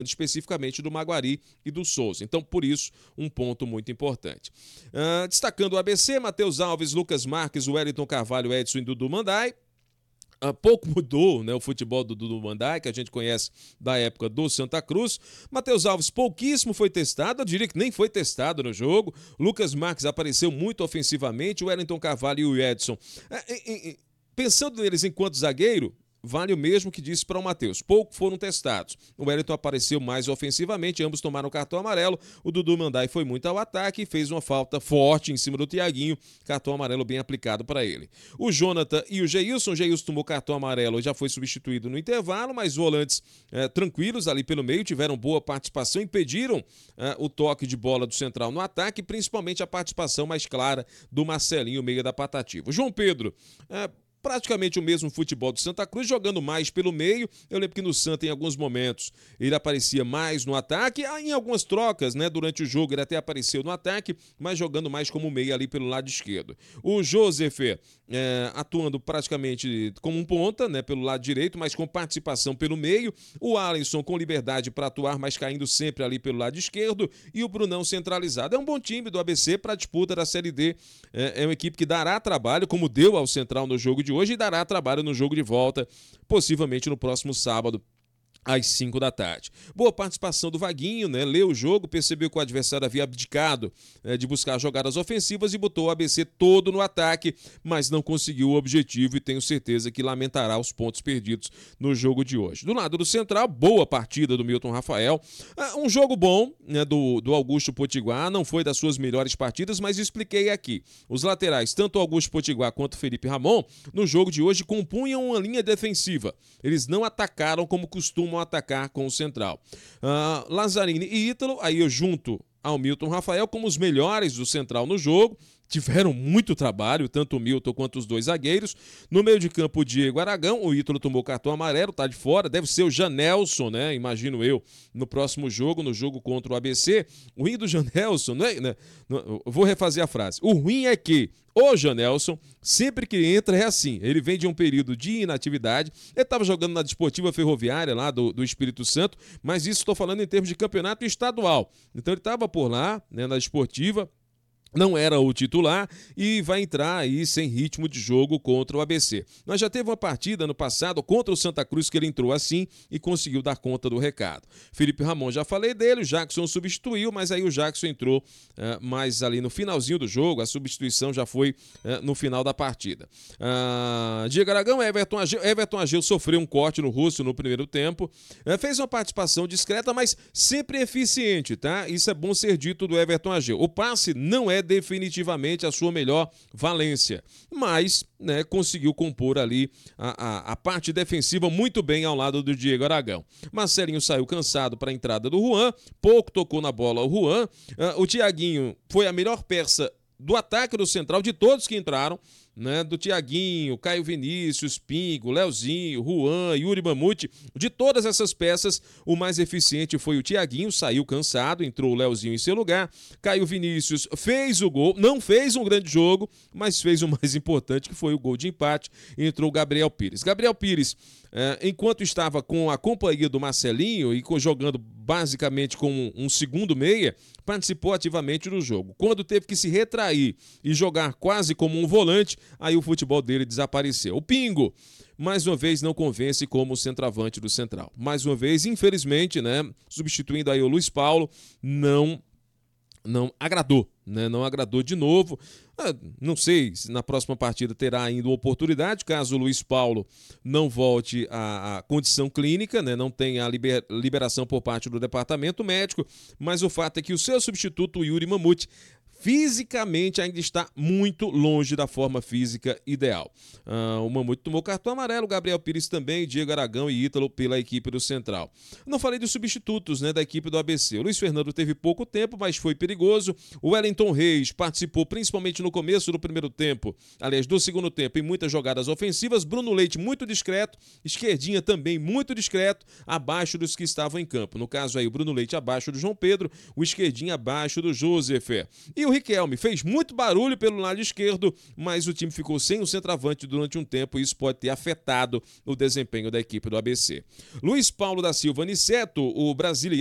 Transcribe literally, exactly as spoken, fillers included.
especificamente do Maguari e do Souza. Então, por isso, um ponto muito importante. Uh, destacando o A B C, Matheus Alves, Lucas Marques, Wellington Carvalho, Edson e Dudu Mandai. Uh, pouco mudou, né, o futebol do Dudu Mandai, que a gente conhece da época do Santa Cruz. Matheus Alves pouquíssimo foi testado, eu diria que nem foi testado no jogo. Lucas Marques apareceu muito ofensivamente, o Wellington Carvalho e o Edson. Uh, pensando neles enquanto zagueiro, vale o mesmo que disse para o Matheus. Pouco foram testados. O Wellington apareceu mais ofensivamente, ambos tomaram cartão amarelo. O Dudu Mandai foi muito ao ataque e fez uma falta forte em cima do Thiaguinho. Cartão amarelo bem aplicado para ele. O Jonathan e o Geilson. O Geilson tomou cartão amarelo e já foi substituído no intervalo, mas volantes eh, tranquilos ali pelo meio, tiveram boa participação, impediram eh, o toque de bola do Central no ataque, principalmente a participação mais clara do Marcelinho, meia da Patativa. O João Pedro... Eh, praticamente o mesmo futebol do Santa Cruz, jogando mais pelo meio. Eu lembro que no Santa, em alguns momentos, ele aparecia mais no ataque. Em algumas trocas, né, durante o jogo, ele até apareceu no ataque, mas jogando mais como meio ali pelo lado esquerdo. O Joseph é, atuando praticamente como um ponta, né, pelo lado direito, mas com participação pelo meio. O Alisson com liberdade para atuar, mas caindo sempre ali pelo lado esquerdo. E o Brunão centralizado. É um bom time do A B C para a disputa da Série D. É, é uma equipe que dará trabalho, como deu ao Central no jogo de hoje, e dará trabalho no jogo de volta, possivelmente no próximo sábado, às cinco da tarde. Boa participação do Vaguinho, né? Leu o jogo, percebeu que o adversário havia abdicado né, de buscar jogadas ofensivas e botou o A B C todo no ataque, mas não conseguiu o objetivo e tenho certeza que lamentará os pontos perdidos no jogo de hoje. Do lado do Central, boa partida do Milton Rafael. Ah, um jogo bom né, do, do Augusto Potiguar, não foi das suas melhores partidas, mas expliquei aqui. Os laterais, tanto o Augusto Potiguar quanto o Felipe Ramon, no jogo de hoje compunham uma linha defensiva. Eles não atacaram como costumam atacar com o Central. Uh, Lazzarini e Ítalo, aí eu junto ao Milton Rafael como os melhores do Central no jogo. Tiveram muito trabalho, tanto o Milton quanto os dois zagueiros. No meio de campo, o Diego Aragão. O Ítalo tomou cartão amarelo, tá de fora. Deve ser o Janelson, né? Imagino eu, no próximo jogo, no jogo contra o A B C. O ruim do Janelson, né? Eu vou refazer a frase. O ruim é que o Janelson, sempre que entra, é assim. Ele vem de um período de inatividade. Ele estava jogando na Desportiva Ferroviária, lá do, do Espírito Santo, mas isso estou falando em termos de campeonato estadual. Então ele estava por lá, né, na Desportiva. Não era o titular e vai entrar aí sem ritmo de jogo contra o A B C. Nós já teve uma partida no passado contra o Santa Cruz que ele entrou assim e conseguiu dar conta do recado. Felipe Ramon, já falei dele, o Jackson substituiu, mas aí o Jackson entrou uh, mais ali no finalzinho do jogo, a substituição já foi uh, no final da partida. Uh, Diego Aragão, Everton Ageu, Everton Ageu sofreu um corte no rosto no primeiro tempo, uh, fez uma participação discreta, mas sempre eficiente, tá? Isso é bom ser dito do Everton Ageu. O passe não é definitivamente a sua melhor valência, mas né, conseguiu compor ali a, a, a parte defensiva muito bem ao lado do Diego Aragão. Marcelinho saiu cansado para a entrada do Juan, pouco tocou na bola o Juan, uh, o Thiaguinho foi a melhor peça do ataque do Central, de todos que entraram, né, do Thiaguinho, Caio Vinícius, Pingo, Leozinho, Juan, Yuri Mamute, de todas essas peças, o mais eficiente foi o Thiaguinho, saiu cansado, entrou o Leozinho em seu lugar, Caio Vinícius fez o gol, não fez um grande jogo, mas fez o mais importante, que foi o gol de empate, entrou o Gabriel Pires. Gabriel Pires, eh, enquanto estava com a companhia do Marcelinho e jogando basicamente com um segundo meia, participou ativamente do jogo. Quando teve que se retrair e jogar quase como um volante, aí o futebol dele desapareceu. O Pingo, mais uma vez, não convence como centroavante do Central. Mais uma vez, infelizmente, né, substituindo aí o Luiz Paulo, não não agradou, né? Não agradou de novo. Ah, não sei se na próxima partida terá ainda uma oportunidade, caso o Luiz Paulo não volte à, à condição clínica, né? Não tenha a liber, liberação por parte do departamento médico, mas o fato é que o seu substituto, o Yuri Mamute, fisicamente ainda está muito longe da forma física ideal. Ah, o Mamute tomou cartão amarelo, Gabriel Pires também, Diego Aragão e Ítalo pela equipe do Central. Não falei dos substitutos, né, da equipe do A B C. O Luiz Fernando teve pouco tempo, mas foi perigoso. O Wellington Reis participou principalmente no começo do primeiro tempo, aliás, do segundo tempo, em muitas jogadas ofensivas. Bruno Leite muito discreto, Esquerdinha também muito discreto, abaixo dos que estavam em campo. No caso aí, o Bruno Leite abaixo do João Pedro, o Esquerdinha abaixo do Joseph. E o o Riquelme fez muito barulho pelo lado esquerdo, mas o time ficou sem o centroavante durante um tempo e isso pode ter afetado o desempenho da equipe do A B C. Luiz Paulo da Silva Niceto, o brasileiro